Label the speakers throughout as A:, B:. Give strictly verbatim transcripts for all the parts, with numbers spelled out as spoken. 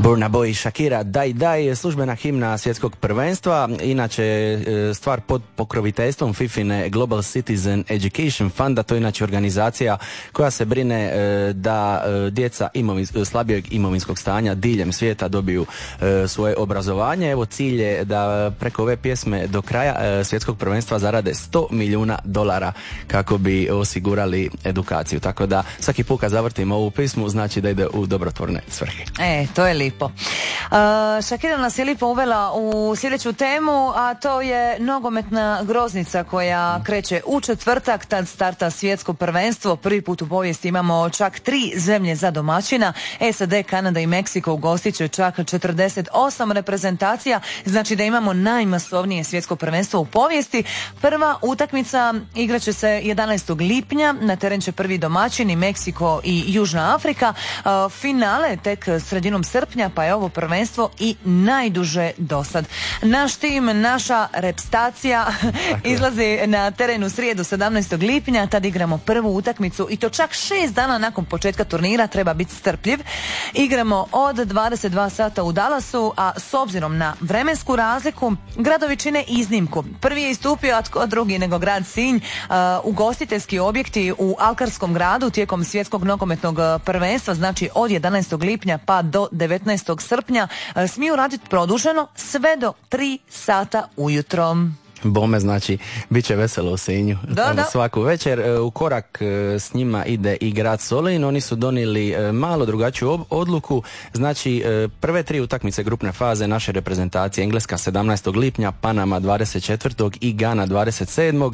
A: Burna Boy i Shakira, Daj Daj, službena himna svjetskog prvenstva, inače stvar pod pokroviteljstvom Fifine Global Citizen Education Funda, to je inače organizacija koja se brine da djeca imovins, slabijeg imovinskog stanja diljem svijeta dobiju svoje obrazovanje. Evo, cilj je da preko ove pjesme do kraja svjetskog prvenstva zarade sto milijuna dolara kako bi osigurali edukaciju. Tako da svaki put kad zavrtimo ovu pismu znači da ide u dobrotvorne svrhe.
B: E, to je lipo. Uh, Shakira nas je lipo uvela u sljedeću temu, a to je nogometna groznica koja kreće u četvrtak, tad starta svjetsko prvenstvo. Prvi put u povijesti imamo čak tri zemlje za domaćina. S A D, Kanada i Meksiko ugostit će čak četrdeset osam reprezentacija, znači da imamo najmasovnije svjetsko prvenstvo u povijesti. Prva utakmica igraće se jedanaestog lipnja, na teren će prvi domaćini Meksiko i Južna Afrika. Uh, finale tek sredinom srpnja, pa je ovo prvenstvo i najduže dosad. Naš tim, naša repstacija izlazi na teren u srijedu sedamnaestog lipnja, tad igramo prvu utakmicu i to čak šest dana nakon početka turnira, treba biti strpljiv. Igramo od dvadeset dva sata u Dallasu, a s obzirom na vremensku razliku, gradovi čine iznimku. Prvi je istupio, a tko drugi nego grad Sinj. Uh, ugostiteljski objekti u Alkarskom gradu tijekom svjetskog nogometnog prvenstva, znači od jedanaestog lipnja pa do devetnaestog srpnja, smiju raditi produženo sve do tri sata ujutro.
A: Bome, znači, bit će veselo u Sinju.
B: Da, da.
A: Svaku večer. U korak s njima ide i grad Solin. Oni su donijeli malo drugačiju odluku. Znači, prve tri utakmice grupne faze naše reprezentacije, Engleska sedamnaestog lipnja, Panama dvadeset četvrtog i Gana dvadeset sedmog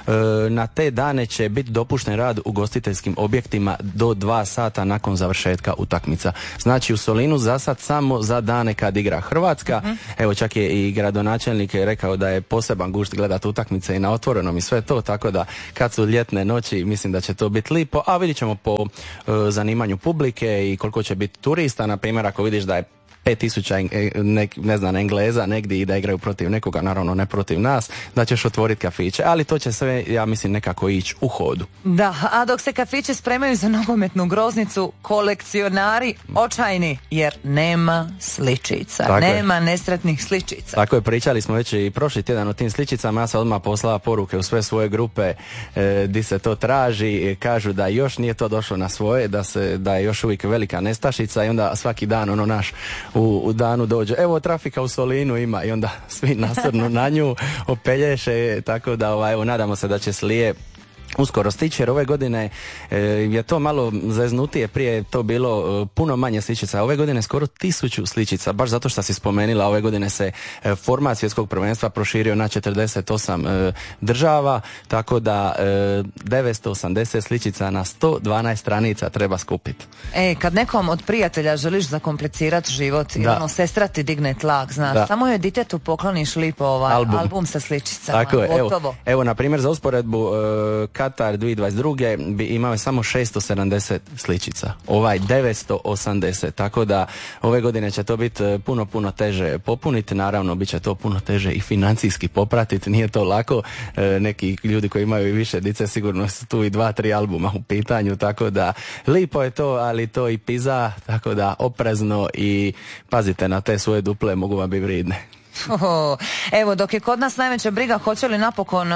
A: Na te dane će biti dopušten rad u ugostiteljskim objektima do dva sata nakon završetka utakmica. Znači, u Solinu za sad samo za dane kad igra Hrvatska. Mm-hmm. Evo, čak je i gradonačelnik rekao da je poseban gušt gledati utakmice i na otvorenom i sve to, tako da kad su ljetne noći mislim da će to biti lipo, a vidit ćemo po uh, zanimanju publike i koliko će biti turista. Na primjer, ako vidiš da je pet tisuća ne, ne znam, Engleza negdje i da igraju protiv nekoga, naravno ne protiv nas, da ćeš otvoriti kafiće, ali to će sve, ja mislim, nekako ići u hodu.
B: Da, a dok se kafiće spremaju za nogometnu groznicu, kolekcionari očajni, jer nema sličica,
A: tako
B: nema
A: je.
B: Nesretnih sličica.
A: Tako je, pričali smo već i prošli tjedan o tim sličicama, ja sam odmah poslala poruke u sve svoje grupe e, di se to traži, e, kažu da još nije to došlo na svoje, da, se, da je još uvijek velika nestašica i onda svaki dan ono naš U, u danu dođe, evo trafika u Solinu ima i onda svi nasrnu na nju, opelješe, tako da ovaj, evo, nadamo se da će slije uskoro stići, jer ove godine e, je to malo zeznutije, prije je to bilo e, puno manje sličica, ove godine skoro tisuću sličica, baš zato što si spomenila, ove godine se e, format svjetskog prvenstva proširio na četrdeset osam e, država, tako da e, devetsto osamdeset sličica na sto dvanaest stranica treba skupiti.
B: E, kad nekom od prijatelja želiš zakomplicirati život i ono, sestra ti digne tlak, znaš, da. Samo joj ditetu pokloniš lipo ovaj album, album sa sličicama,
A: tako je,
B: gotovo.
A: Evo, evo na primjer za usporedbu, e, Katar dvije tisuće dvadeset druge bi imao samo šesto sedamdeset sličica, ovaj devetsto osamdeset, tako da ove godine će to biti puno, puno teže popuniti, naravno bit će to puno teže i financijski popratiti, nije to lako, e, neki ljudi koji imaju i više dice sigurno su tu i dva, tri albuma u pitanju, tako da lipo je to, ali to i piza, tako da oprezno i pazite na te svoje duple, mogu vam biti vridne.
B: Oh, evo, dok je kod nas najveća briga hoće li napokon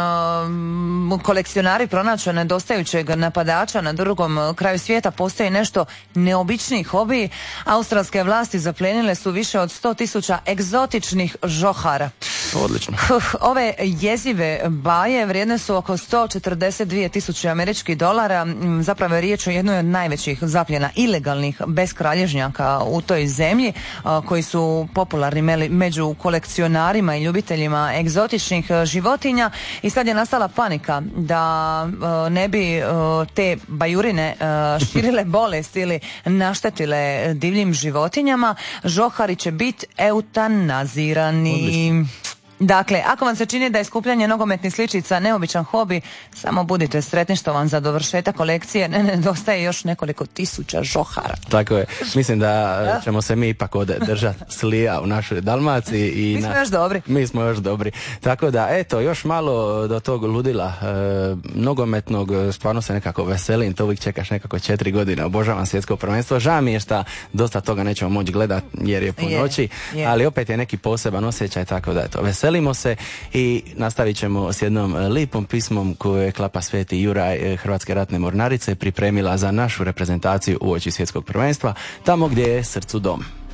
B: uh, kolekcionari pronaći nedostajućeg napadača na drugom kraju svijeta, postoji nešto neobičniji hobi. Australske vlasti zaplijenile su više od sto tisuća egzotičnih žohara.
A: Odlično.
B: Ove jezive baje vrijedne su oko sto četrdeset dvije tisuće američkih dolara. Zapravo je riječ o jednoj od najvećih zapljena ilegalnih beskralježnjaka u toj zemlji, uh, koji su popularni među kolekcionarima kolekcionarima i ljubiteljima egzotičnih životinja, i sad je nastala panika da uh, ne bi uh, te bajurine uh, širile bolest ili naštetile divljim životinjama. Žohari će biti eutanazirani.
A: Odlično.
B: Dakle, ako vam se čini da je skupljanje nogometnih sličica neobičan hobi, samo budite sretni što vam za dovršetak kolekcije ne nedostaje još nekoliko tisuća žohara.
A: Tako je. Mislim da ćemo se mi ipak ovdje držati slija u našoj Dalmaciji. I
B: mi smo
A: na...
B: još dobri.
A: Mi smo još dobri. Tako da, eto, još malo do tog ludila e, nogometnog, stvarno se nekako veselim, to uvijek čekaš nekako četiri godine, obožavam svjetsko prvenstvo. Žao mi je šta dosta toga nećemo moći gledati jer je po
B: je,
A: noći,
B: je.
A: ali opet je neki poseban osjećaj, tako da eto, veselimo se i nastavit ćemo s jednom lipom pismom koju je Klapa Sveti Juraj Hrvatske ratne mornarice pripremila za našu reprezentaciju uoči svjetskog prvenstva, tamo gdje je srcu dom.